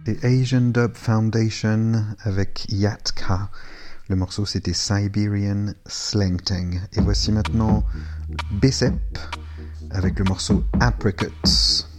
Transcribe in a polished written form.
et Asian Dub Foundation avec Yatka. Le morceau c'était Siberian Slangtang. Et voici maintenant Bicep avec le morceau Apricots.